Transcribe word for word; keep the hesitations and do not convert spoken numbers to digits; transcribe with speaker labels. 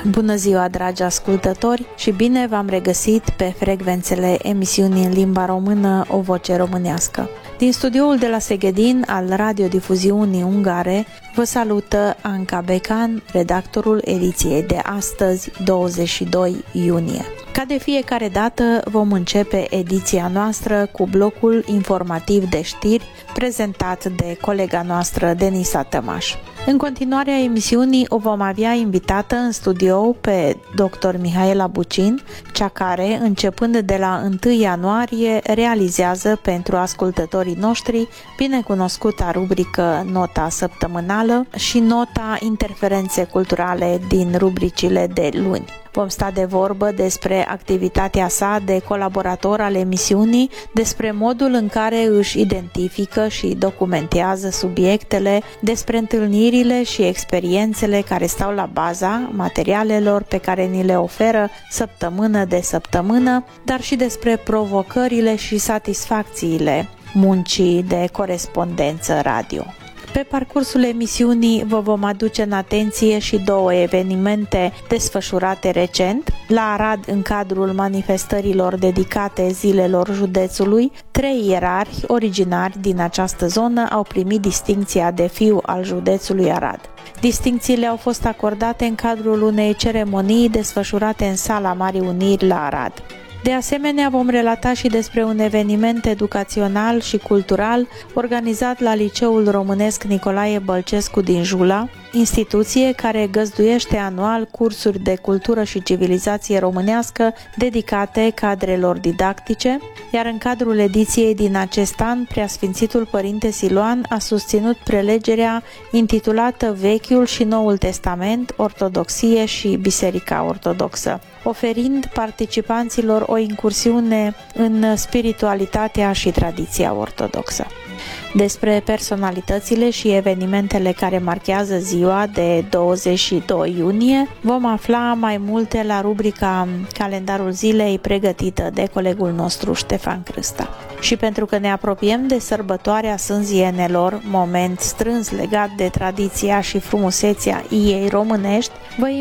Speaker 1: Bună ziua, dragi ascultători, și bine v-am regăsit pe frecvențele emisiunii în limba română O Voce Românească. Din studioul de la Seghedin al radiodifuziunii ungare vă salută Anca Becan, redactorul ediției de astăzi, douăzeci și doi iunie. Ca de fiecare dată vom începe ediția noastră cu blocul informativ de știri prezentat de colega noastră Denisa Tămaș. În continuarea emisiunii o vom avea invitată în studio pe doctor Mihaela Bucin, cea care, începând de la întâi ianuarie, realizează pentru ascultătorii noștri binecunoscuta rubrică Nota Săptămânală și Nota Interferențe Culturale din rubricile de luni. Vom sta de vorbă despre activitatea sa de colaborator al emisiunii, despre modul în care își identifică și documentează subiectele, despre întâlnirile și experiențele care stau la baza materialelor pe care ni le oferă săptămână de săptămână, dar și despre provocările și satisfacțiile muncii de corespondență radio. Pe parcursul emisiunii vă vom aduce în atenție și două evenimente desfășurate recent. La Arad, în cadrul manifestărilor dedicate zilelor județului, trei ierarhi originari din această zonă au primit distincția de fiu al județului Arad. Distincțiile au fost acordate în cadrul unei ceremonii desfășurate în Sala Marii Uniri la Arad. De asemenea, vom relata și despre un eveniment educațional și cultural organizat la Liceul Românesc Nicolae Bălcescu din Jula, instituție care găzduiește anual cursuri de cultură și civilizație românească dedicate cadrelor didactice, iar în cadrul ediției din acest an, Preasfințitul Părinte Siluan a susținut prelegerea intitulată Vechiul și Noul Testament, Ortodoxie și Biserica Ortodoxă, oferind participanților o incursiune în spiritualitatea și tradiția ortodoxă. Despre personalitățile și evenimentele care marchează ziua de douăzeci și doi iunie vom afla mai multe la rubrica Calendarul Zilei pregătită de colegul nostru Ștefan Crâsta. Și pentru că ne apropiem de sărbătoarea Sânzienelor, moment strâns legat de tradiția și frumusețea ei românești, vă